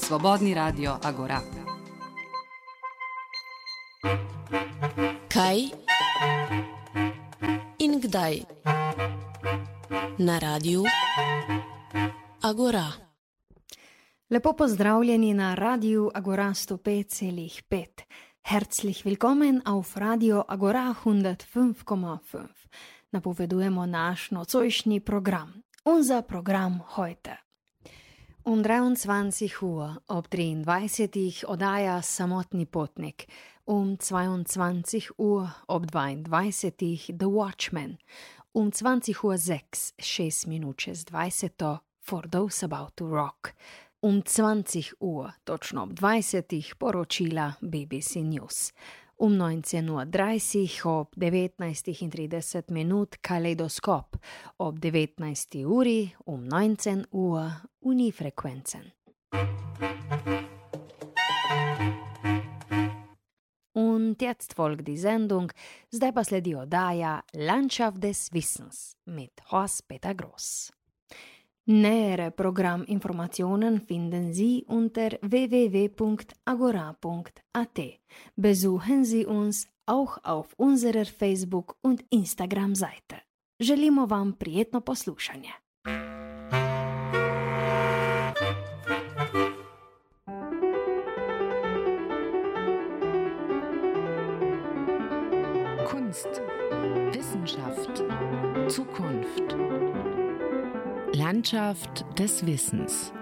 Slobodni radio Agora. Kaj in kdaj na radiju Agora. Lepo pozdravljeni na radiju Agora 105,5. Herzlich willkommen auf Radio Agora 105,5. Napovedujemo naš nocojšnji program. Unser Programm heute. 23 Uhr ob 23 oddaja Samotni potnik. 22 Uhr ob 22 The Watchman. 20 Uhr 6 minut čez 20 For Those About to Rock. 20 Uhr, točno ob 20 poročila BBC News. 19:30 ob 19:30 minut Kaleidoskop, ob 19 uri 19 Uhr Unifrequenzen. Und jetzt folgt die Sendung, zdaj pa sledi oddaja Landschaft des Wissens mit Horst Peter Gross. Nähere Programminformationen finden Sie unter www.agora.at. Besuchen Sie uns auch auf unserer Facebook- und Instagram-Seite. Želimo vam prijetno poslušanje. Kunst, Wissenschaft, Zukunft. Landschaft des Wissens.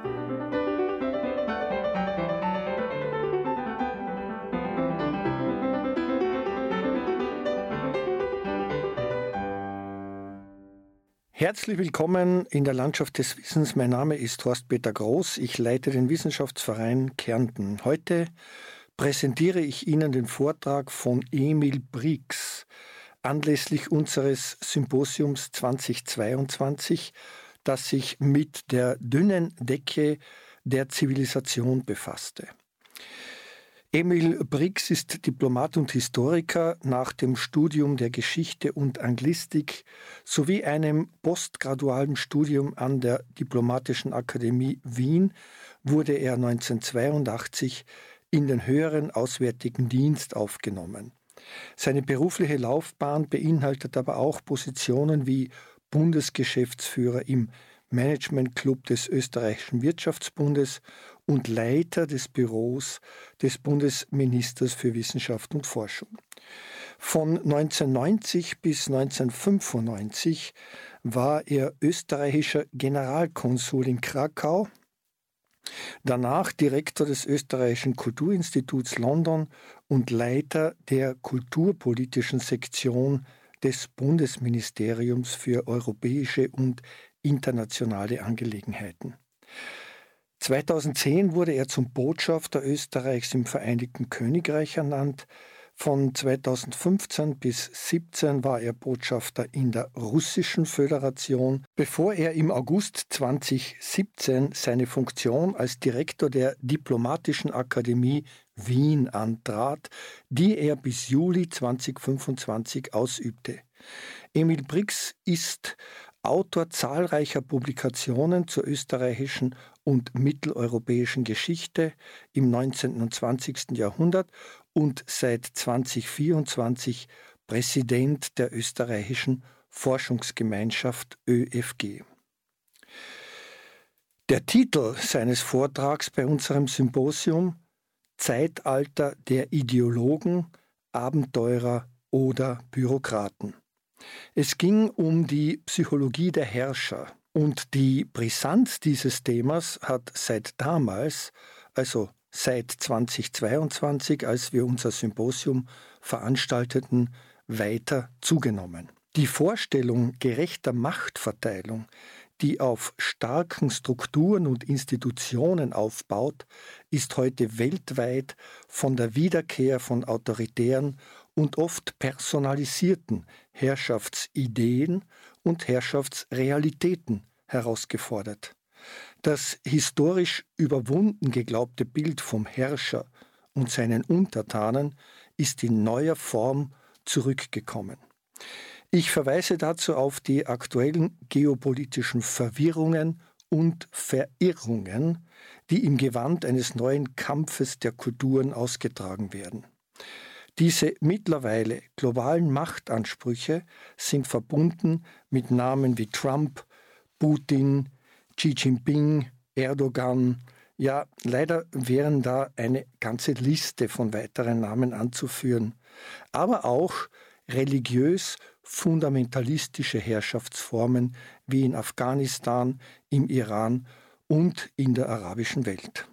Herzlich willkommen in der Landschaft des Wissens. Mein Name ist Horst Peter Gross. Ich leite den Wissenschaftsverein Kärnten. Heute präsentiere ich Ihnen den Vortrag von Emil Brix anlässlich unseres Symposiums 2022, das sich mit der dünnen Decke der Zivilisation befasste. Emil Brix ist Diplomat und Historiker. Nach dem Studium der Geschichte und Anglistik sowie einem postgradualen Studium an der Diplomatischen Akademie Wien wurde er 1982 in den höheren Auswärtigen Dienst aufgenommen. Seine berufliche Laufbahn beinhaltet aber auch Positionen wie Bundesgeschäftsführer im Managementclub des Österreichischen Wirtschaftsbundes und Leiter des Büros des Bundesministers für Wissenschaft und Forschung. Von 1990 bis 1995 war er österreichischer Generalkonsul in Krakau, danach Direktor des Österreichischen Kulturinstituts London und Leiter der kulturpolitischen Sektion des Bundesministeriums für europäische und internationale Angelegenheiten. 2010 wurde er zum Botschafter Österreichs im Vereinigten Königreich ernannt. Von 2015 bis 2017 war er Botschafter in der Russischen Föderation, bevor er im August 2017 seine Funktion als Direktor der Diplomatischen Akademie Wien antrat, die er bis Juli 2025 ausübte. Emil Brix ist Autor zahlreicher Publikationen zur österreichischen und mitteleuropäischen Geschichte im 19. und 20. Jahrhundert und seit 2024 Präsident der österreichischen Forschungsgemeinschaft ÖFG. Der Titel seines Vortrags bei unserem Symposium: Zeitalter der Ideologen, Abenteurer oder Bürokraten. Es ging um die Psychologie der Herrscher und die Brisanz dieses Themas hat seit damals, also seit 2022, als wir unser Symposium veranstalteten, weiter zugenommen. Die Vorstellung gerechter Machtverteilung, die auf starken Strukturen und Institutionen aufbaut, ist heute weltweit von der Wiederkehr von autoritären und oft personalisierten Herrschaftsideen und Herrschaftsrealitäten herausgefordert. Das historisch überwunden geglaubte Bild vom Herrscher und seinen Untertanen ist in neuer Form zurückgekommen. Ich verweise dazu auf die aktuellen geopolitischen Verwirrungen und Verirrungen, die im Gewand eines neuen Kampfes der Kulturen ausgetragen werden. Diese mittlerweile globalen Machtansprüche sind verbunden mit Namen wie Trump, Putin, Xi Jinping, Erdogan. Ja, leider wären da eine ganze Liste von weiteren Namen anzuführen. Aber auch religiös-fundamentalistische Herrschaftsformen wie in Afghanistan, im Iran und in der arabischen Welt.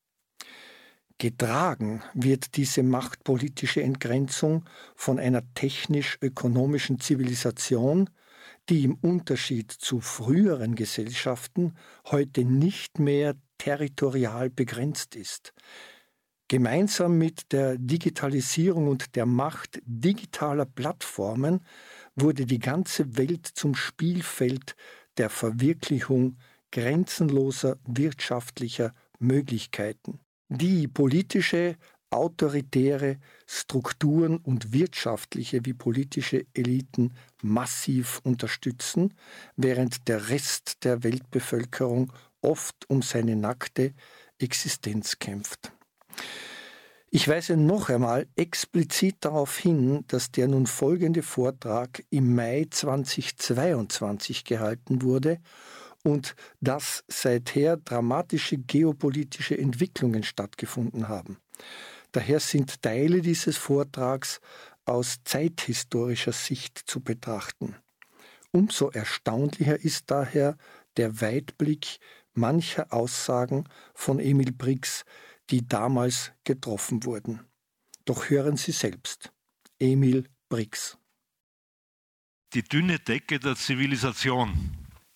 Getragen wird diese machtpolitische Entgrenzung von einer technisch-ökonomischen Zivilisation, die im Unterschied zu früheren Gesellschaften heute nicht mehr territorial begrenzt ist. Gemeinsam mit der Digitalisierung und der Macht digitaler Plattformen wurde die ganze Welt zum Spielfeld der Verwirklichung grenzenloser wirtschaftlicher Möglichkeiten, die politische, autoritäre Strukturen und wirtschaftliche wie politische Eliten massiv unterstützen, während der Rest der Weltbevölkerung oft um seine nackte Existenz kämpft. Ich weise noch einmal explizit darauf hin, dass der nun folgende Vortrag im Mai 2022 gehalten wurde und dass seither dramatische geopolitische Entwicklungen stattgefunden haben. Daher sind Teile dieses Vortrags aus zeithistorischer Sicht zu betrachten. Umso erstaunlicher ist daher der Weitblick mancher Aussagen von Emil Brix, die damals getroffen wurden. Doch hören Sie selbst. Emil Brix. Die dünne Decke der Zivilisation.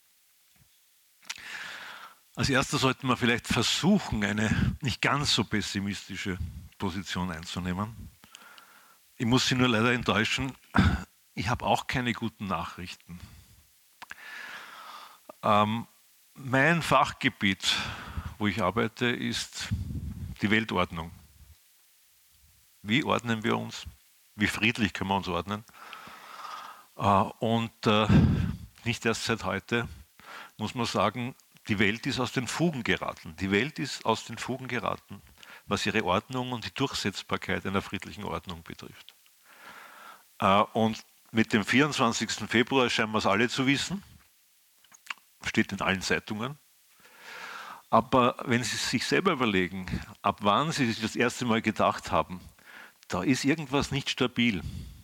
Als erstes sollten wir vielleicht versuchen, eine nicht ganz so pessimistische Position einzunehmen. Ich muss Sie nur leider enttäuschen, ich habe auch keine guten Nachrichten. Mein Fachgebiet, wo ich arbeite, ist die Weltordnung. Wie ordnen wir uns? Wie friedlich können wir uns ordnen? Und nicht erst seit heute muss man sagen, die Welt ist aus den Fugen geraten. Die Welt ist aus den Fugen geraten, was ihre Ordnung und die Durchsetzbarkeit einer friedlichen Ordnung betrifft. Und mit dem 24. Februar scheinen wir es alle zu wissen. Steht in allen Zeitungen. Aber wenn Sie sich selber überlegen, ab wann Sie sich das erste Mal gedacht haben, da ist irgendwas nicht stabil.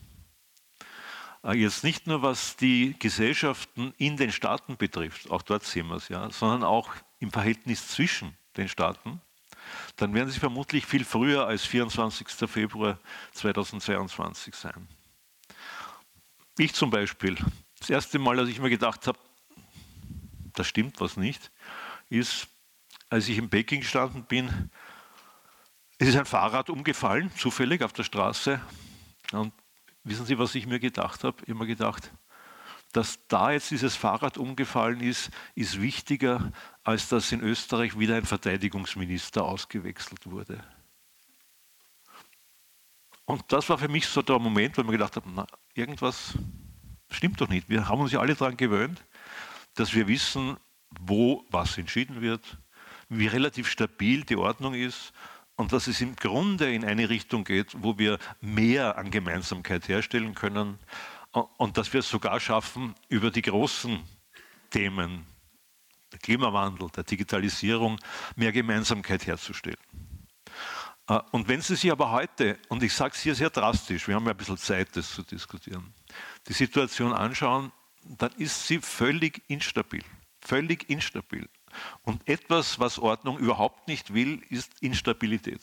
Jetzt nicht nur, was die Gesellschaften in den Staaten betrifft, auch dort sehen wir es, ja, sondern auch im Verhältnis zwischen den Staaten, dann werden sie vermutlich viel früher als 24. Februar 2022 sein. Ich zum Beispiel, das erste Mal, als ich mir gedacht habe, da stimmt was nicht, ist, als ich in Peking gestanden bin, es ist ein Fahrrad umgefallen, zufällig auf der Straße. Und wissen Sie, was ich mir gedacht habe? Ich habe mir gedacht, dass da jetzt dieses Fahrrad umgefallen ist, ist wichtiger, als dass in Österreich wieder ein Verteidigungsminister ausgewechselt wurde. Und das war für mich so der Moment, wo ich mir gedacht habe, na, irgendwas stimmt doch nicht. Wir haben uns ja alle daran gewöhnt, dass wir wissen, wo was entschieden wird, wie relativ stabil die Ordnung ist und dass es im Grunde in eine Richtung geht, wo wir mehr an Gemeinsamkeit herstellen können und dass wir es sogar schaffen, über die großen Themen, der Klimawandel, der Digitalisierung, mehr Gemeinsamkeit herzustellen. Und wenn Sie sich aber heute, und ich sage es hier sehr drastisch, wir haben ja ein bisschen Zeit, das zu diskutieren, die Situation anschauen, dann ist sie völlig instabil. Völlig instabil. Und etwas, was Ordnung überhaupt nicht will, ist Instabilität.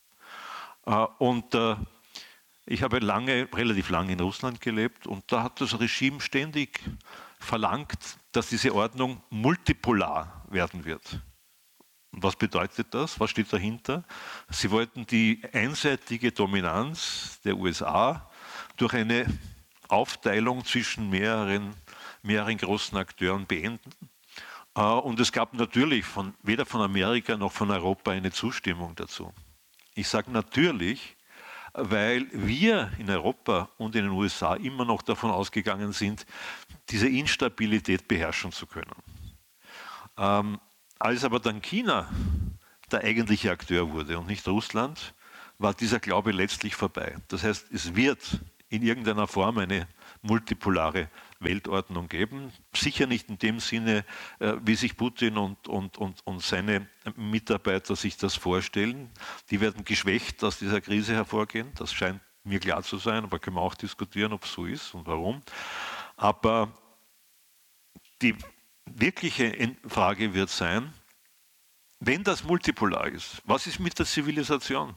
Ich habe relativ lange in Russland gelebt und da hat das Regime ständig verlangt, dass diese Ordnung multipolar werden wird. Und was bedeutet das? Was steht dahinter? Sie wollten die einseitige Dominanz der USA durch eine Aufteilung zwischen mehreren großen Akteuren beenden. Und es gab natürlich weder von Amerika noch von Europa eine Zustimmung dazu. Ich sage natürlich, weil wir in Europa und in den USA immer noch davon ausgegangen sind, diese Instabilität beherrschen zu können. Als aber dann China der eigentliche Akteur wurde und nicht Russland, war dieser Glaube letztlich vorbei. Das heißt, es wird in irgendeiner Form eine multipolare Weltordnung geben. Sicher nicht in dem Sinne, wie sich Putin und seine Mitarbeiter sich das vorstellen. Die werden geschwächt aus dieser Krise hervorgehen. Das scheint mir klar zu sein, aber können wir auch diskutieren, ob es so ist und warum. Aber die wirkliche Frage wird sein, wenn das multipolar ist, was ist mit der Zivilisation?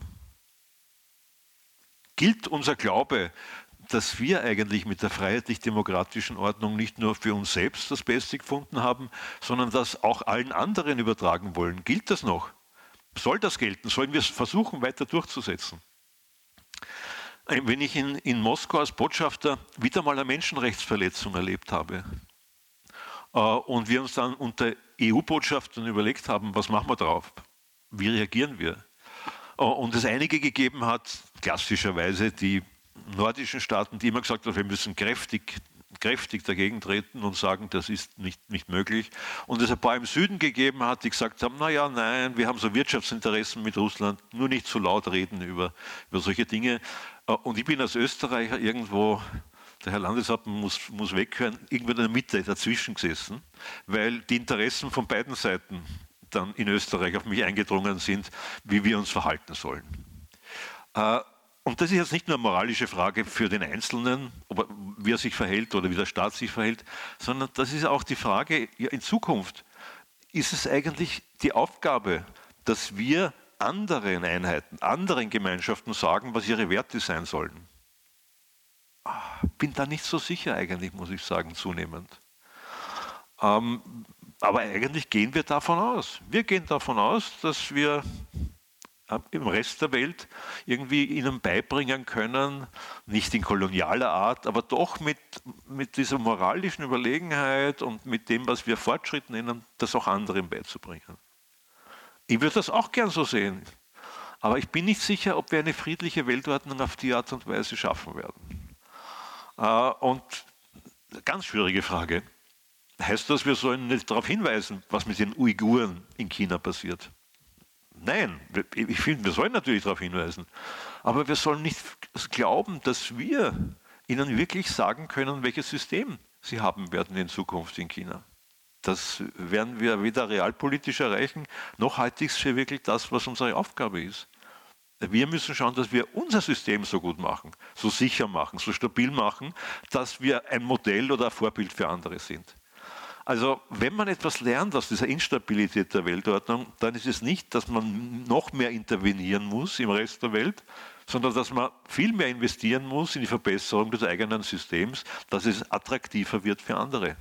Gilt unser Glaube, dass wir eigentlich mit der freiheitlich-demokratischen Ordnung nicht nur für uns selbst das Beste gefunden haben, sondern das auch allen anderen übertragen wollen? Gilt das noch? Soll das gelten? Sollen wir es versuchen, weiter durchzusetzen? Wenn ich in Moskau als Botschafter wieder mal eine Menschenrechtsverletzung erlebt habe und wir uns dann unter EU-Botschaftern überlegt haben, was machen wir drauf? Wie reagieren wir? Und es einige gegeben hat, klassischerweise die nordischen Staaten, die immer gesagt haben, wir müssen kräftig dagegen treten und sagen, das ist nicht möglich. Und es ein paar im Süden gegeben hat, die gesagt haben, nein, wir haben so Wirtschaftsinteressen mit Russland, nur nicht zu laut reden über solche Dinge. Und ich bin als Österreicher irgendwo, der Herr Landeshauptmann muss weghören, irgendwo in der Mitte dazwischen gesessen, weil die Interessen von beiden Seiten dann in Österreich auf mich eingedrungen sind, wie wir uns verhalten sollen. Und das ist jetzt nicht nur eine moralische Frage für den Einzelnen, wie er sich verhält oder wie der Staat sich verhält, sondern das ist auch die Frage in Zukunft. Ist es eigentlich die Aufgabe, dass wir anderen Einheiten, anderen Gemeinschaften sagen, was ihre Werte sein sollen? Bin da nicht so sicher eigentlich, muss ich sagen, zunehmend. Aber eigentlich gehen wir davon aus. Wir gehen davon aus, dass wir im Rest der Welt irgendwie ihnen beibringen können, nicht in kolonialer Art, aber doch mit dieser moralischen Überlegenheit und mit dem, was wir Fortschritt nennen, das auch anderen beizubringen. Ich würde das auch gern so sehen, aber ich bin nicht sicher, ob wir eine friedliche Weltordnung auf die Art und Weise schaffen werden. Und ganz schwierige Frage. Heißt das, wir sollen nicht darauf hinweisen, was mit den Uiguren in China passiert? Nein, ich finde, wir sollen natürlich darauf hinweisen. Aber wir sollen nicht glauben, dass wir ihnen wirklich sagen können, welches System sie haben werden in Zukunft in China. Das werden wir weder realpolitisch erreichen, noch halte ich es für wirklich das, was unsere Aufgabe ist. Wir müssen schauen, dass wir unser System so gut machen, so sicher machen, so stabil machen, dass wir ein Modell oder ein Vorbild für andere sind. Also wenn man etwas lernt aus dieser Instabilität der Weltordnung, dann ist es nicht, dass man noch mehr intervenieren muss im Rest der Welt, sondern dass man viel mehr investieren muss in die Verbesserung des eigenen Systems, dass es attraktiver wird für andere.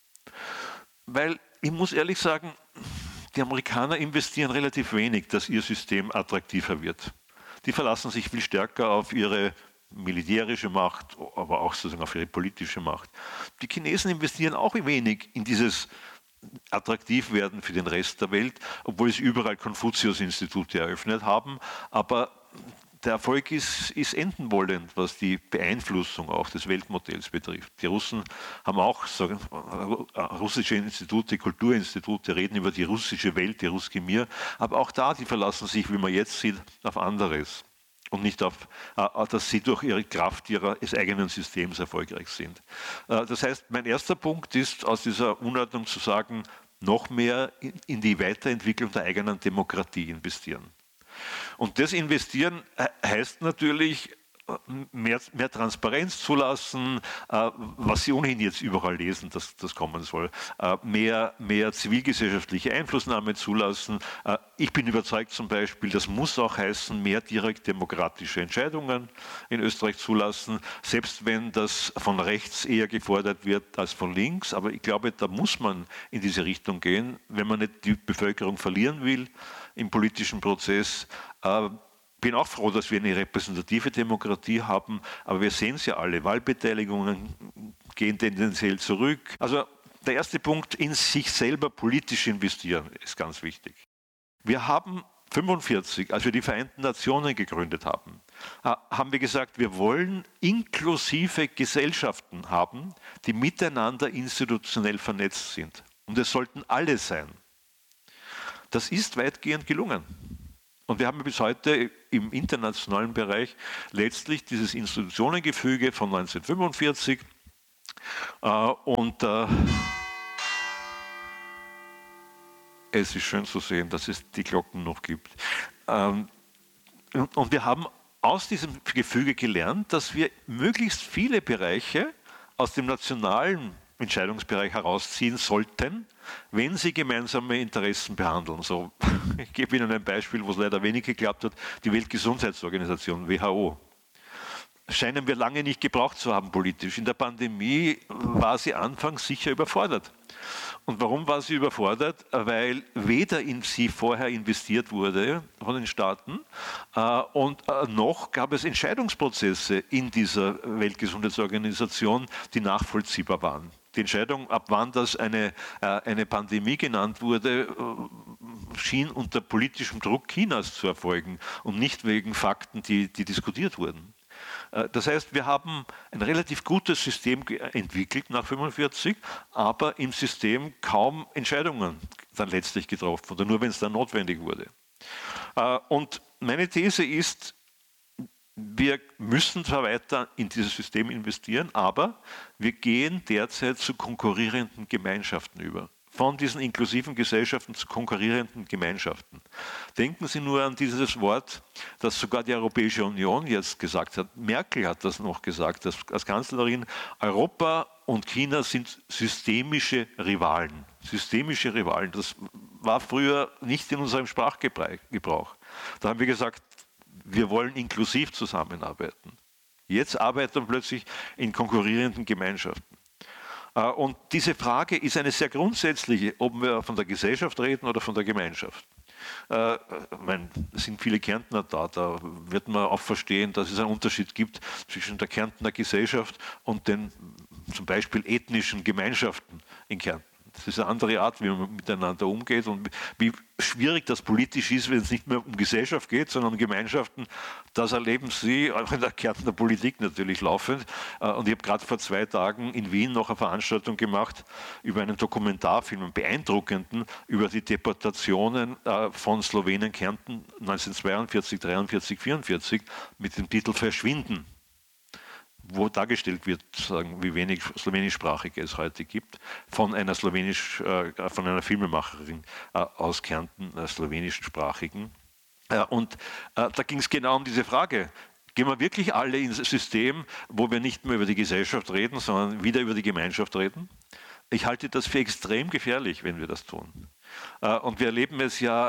Weil ich muss ehrlich sagen, die Amerikaner investieren relativ wenig, dass ihr System attraktiver wird. Die verlassen sich viel stärker auf ihre militärische Macht, aber auch sozusagen auf ihre politische Macht. Die Chinesen investieren auch wenig in dieses Attraktivwerden für den Rest der Welt, obwohl sie überall Konfuzius-Institute eröffnet haben. Aber der Erfolg ist enden wollend, was die Beeinflussung auch des Weltmodells betrifft. Die Russen haben auch russische Institute, Kulturinstitute, reden über die russische Welt, die Ruski Mir, aber auch da, die verlassen sich, wie man jetzt sieht, auf anderes. Und nicht auf, dass sie durch ihre Kraft ihres eigenen Systems erfolgreich sind. Das heißt, mein erster Punkt ist, aus dieser Unordnung zu sagen, noch mehr in die Weiterentwicklung der eigenen Demokratie investieren. Und das Investieren heißt natürlich, mehr Transparenz zulassen, was Sie ohnehin jetzt überall lesen, dass das kommen soll, mehr zivilgesellschaftliche Einflussnahme zulassen. Ich bin überzeugt zum Beispiel, das muss auch heißen, mehr direkt demokratische Entscheidungen in Österreich zulassen, selbst wenn das von rechts eher gefordert wird als von links. Aber ich glaube, da muss man in diese Richtung gehen, wenn man nicht die Bevölkerung verlieren will im politischen Prozess. Ich bin auch froh, dass wir eine repräsentative Demokratie haben, aber wir sehen es ja alle, Wahlbeteiligungen gehen tendenziell zurück. Also der erste Punkt, in sich selber politisch investieren, ist ganz wichtig. Wir haben 1945, als wir die Vereinten Nationen gegründet haben, haben wir gesagt, wir wollen inklusive Gesellschaften haben, die miteinander institutionell vernetzt sind. Und es sollten alle sein. Das ist weitgehend gelungen. Und wir haben bis heute im internationalen Bereich letztlich dieses Institutionengefüge von 1945 es ist schön zu sehen, dass es die Glocken noch gibt. Und wir haben aus diesem Gefüge gelernt, dass wir möglichst viele Bereiche aus dem nationalen Entscheidungsbereich herausziehen sollten, wenn sie gemeinsame Interessen behandeln. So, ich gebe Ihnen ein Beispiel, wo es leider wenig geklappt hat, die Weltgesundheitsorganisation, WHO. Scheinen wir lange nicht gebraucht zu haben politisch. In der Pandemie war sie anfangs sicher überfordert. Und warum war sie überfordert? Weil weder in sie vorher investiert wurde von den Staaten und noch gab es Entscheidungsprozesse in dieser Weltgesundheitsorganisation, die nachvollziehbar waren. Die Entscheidung, ab wann das eine Pandemie genannt wurde, schien unter politischem Druck Chinas zu erfolgen und nicht wegen Fakten, die diskutiert wurden. Das heißt, wir haben ein relativ gutes System entwickelt nach 1945, aber im System kaum Entscheidungen dann letztlich getroffen oder nur, wenn es dann notwendig wurde. Und meine These ist, wir müssen zwar weiter in dieses System investieren, aber wir gehen derzeit zu konkurrierenden Gemeinschaften über. Von diesen inklusiven Gesellschaften zu konkurrierenden Gemeinschaften. Denken Sie nur an dieses Wort, das sogar die Europäische Union jetzt gesagt hat. Merkel hat das noch gesagt als Kanzlerin. Europa und China sind systemische Rivalen. Systemische Rivalen. Das war früher nicht in unserem Sprachgebrauch. Da haben wir gesagt, wir wollen inklusiv zusammenarbeiten. Jetzt arbeiten wir plötzlich in konkurrierenden Gemeinschaften. Und diese Frage ist eine sehr grundsätzliche, ob wir von der Gesellschaft reden oder von der Gemeinschaft. Es sind viele Kärntner da wird man auch verstehen, dass es einen Unterschied gibt zwischen der Kärntner Gesellschaft und den zum Beispiel ethnischen Gemeinschaften in Kärnten. Das ist eine andere Art, wie man miteinander umgeht und wie schwierig das politisch ist, wenn es nicht mehr um Gesellschaft geht, sondern um Gemeinschaften. Das erleben Sie auch in der Kärntner Politik natürlich laufend. Und ich habe gerade vor 2 Tagen in Wien noch eine Veranstaltung gemacht über einen Dokumentarfilm, einen beeindruckenden, über die Deportationen von Slowenen Kärnten 1942, 43, 44 mit dem Titel Verschwinden, wo dargestellt wird, wie wenig Slowenischsprachige es heute gibt, von einer Filmemacherin aus Kärnten, slowenischsprachigen. Und da ging es genau um diese Frage. Gehen wir wirklich alle ins System, wo wir nicht mehr über die Gesellschaft reden, sondern wieder über die Gemeinschaft reden? Ich halte das für extrem gefährlich, wenn wir das tun. Und wir erleben es ja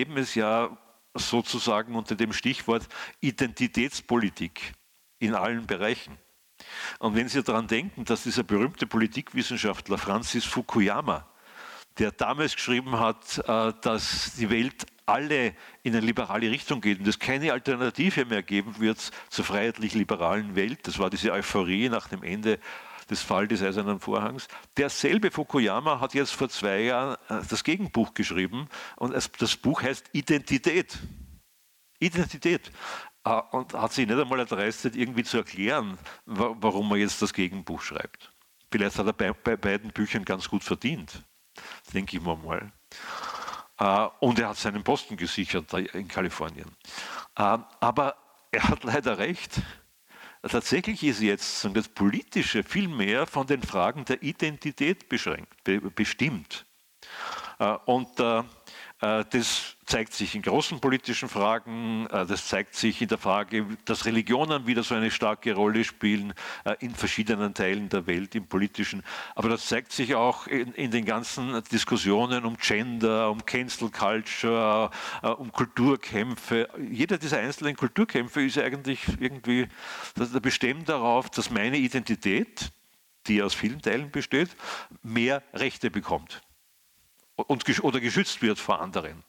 sozusagen unter dem Stichwort Identitätspolitik in allen Bereichen. Und wenn Sie daran denken, dass dieser berühmte Politikwissenschaftler Francis Fukuyama, der damals geschrieben hat, dass die Welt alle in eine liberale Richtung geht und es keine Alternative mehr geben wird zur freiheitlich-liberalen Welt, das war diese Euphorie nach dem Ende des Falls des Eisernen Vorhangs. Derselbe Fukuyama hat jetzt vor 2 Jahren das Gegenbuch geschrieben und das Buch heißt Identität. Identität. Und hat sich nicht einmal erdreistet, irgendwie zu erklären, warum er jetzt das Gegenbuch schreibt. Vielleicht hat er bei beiden Büchern ganz gut verdient, denke ich mir mal. Und er hat seinen Posten gesichert in Kalifornien. Aber er hat leider recht. Tatsächlich ist jetzt das Politische viel mehr von den Fragen der Identität bestimmt. Und das zeigt sich in großen politischen Fragen, das zeigt sich in der Frage, dass Religionen wieder so eine starke Rolle spielen in verschiedenen Teilen der Welt, im politischen. Aber das zeigt sich auch in den ganzen Diskussionen um Gender, um Cancel Culture, um Kulturkämpfe. Jeder dieser einzelnen Kulturkämpfe ist eigentlich irgendwie, der bestimmt darauf, dass meine Identität, die aus vielen Teilen besteht, mehr Rechte bekommt. Oder geschützt wird vor anderen.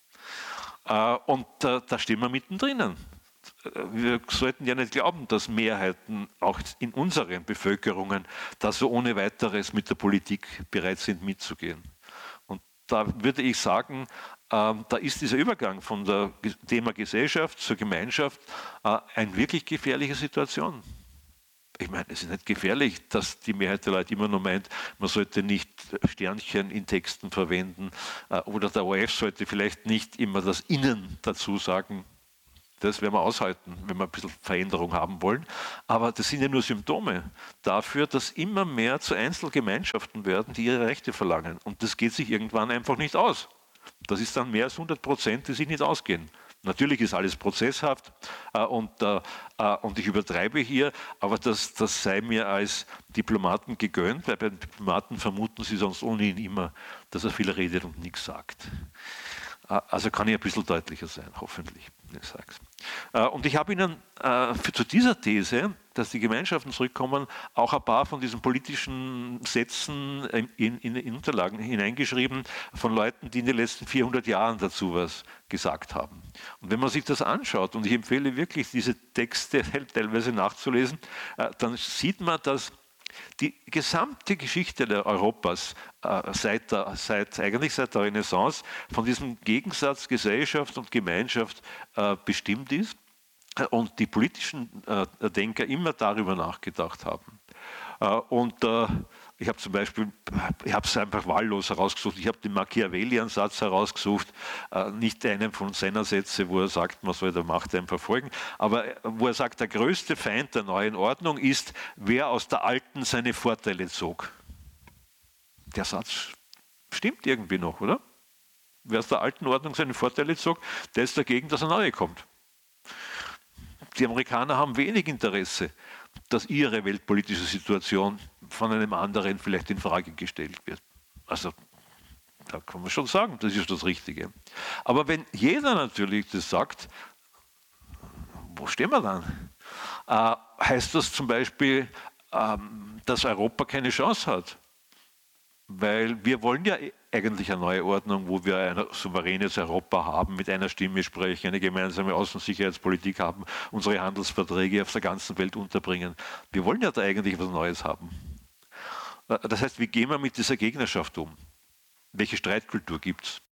Und da stehen wir mittendrin. Wir sollten ja nicht glauben, dass Mehrheiten auch in unseren Bevölkerungen da so ohne weiteres mit der Politik bereit sind mitzugehen. Und da würde ich sagen, da ist dieser Übergang von der Thema Gesellschaft zur Gemeinschaft eine wirklich gefährliche Situation. Ich meine, es ist nicht gefährlich, dass die Mehrheit der Leute immer noch meint, man sollte nicht Sternchen in Texten verwenden oder der ORF sollte vielleicht nicht immer das Innen dazu sagen. Das werden wir aushalten, wenn wir ein bisschen Veränderung haben wollen. Aber das sind ja nur Symptome dafür, dass immer mehr zu Einzelgemeinschaften werden, die ihre Rechte verlangen. Und das geht sich irgendwann einfach nicht aus. Das ist dann mehr als 100%, die sich nicht ausgehen. Natürlich ist alles prozesshaft und ich übertreibe hier, aber das sei mir als Diplomaten gegönnt, weil bei Diplomaten vermuten sie sonst ohnehin immer, dass er viel redet und nichts sagt. Also kann ich ein bisschen deutlicher sein, hoffentlich. Ich sag's. Und ich habe Ihnen zu dieser These, dass die Gemeinschaften zurückkommen, auch ein paar von diesen politischen Sätzen in Unterlagen hineingeschrieben von Leuten, die in den letzten 400 Jahren dazu was gesagt haben. Und wenn man sich das anschaut, und ich empfehle wirklich, diese Texte teilweise nachzulesen, dann sieht man, dass die gesamte Geschichte der Europas seit der Renaissance von diesem Gegensatz Gesellschaft und Gemeinschaft bestimmt ist und die politischen Denker immer darüber nachgedacht haben. Ich habe zum Beispiel, ich habe es einfach wahllos herausgesucht, ich habe den Machiavelli-Ansatz herausgesucht, nicht einen von seiner Sätze, wo er sagt, man soll der Macht einfach folgen, aber wo er sagt, der größte Feind der neuen Ordnung ist, wer aus der alten seine Vorteile zog. Der Satz stimmt irgendwie noch, oder? Wer aus der alten Ordnung seine Vorteile zog, der ist dagegen, dass eine neue kommt. Die Amerikaner haben wenig Interesse, dass ihre weltpolitische Situation von einem anderen vielleicht in Frage gestellt wird. Also da kann man schon sagen, das ist das Richtige. Aber wenn jeder natürlich das sagt, wo stehen wir dann? Heißt das zum Beispiel, dass Europa keine Chance hat? Weil wir wollen ja eigentlich eine neue Ordnung, wo wir ein souveränes Europa haben, mit einer Stimme sprechen, eine gemeinsame Außen- und Sicherheitspolitik haben, unsere Handelsverträge auf der ganzen Welt unterbringen. Wir wollen ja da eigentlich was Neues haben. Das heißt, wie gehen wir mit dieser Gegnerschaft um? Welche Streitkultur gibt es?